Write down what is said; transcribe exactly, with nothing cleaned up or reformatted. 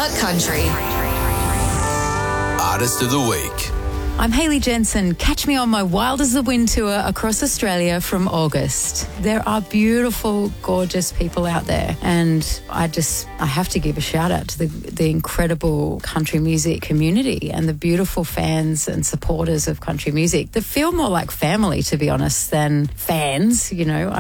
Talk Country. Artist of the Week. I'm Hayley Jensen. Catch me on my Wild as the Wind tour across Australia from August. There are beautiful, gorgeous people out there, and I just, I have to give a shout out to the, the incredible country music community and the beautiful fans and supporters of country music that feel more like family, to be honest, than fans. You know,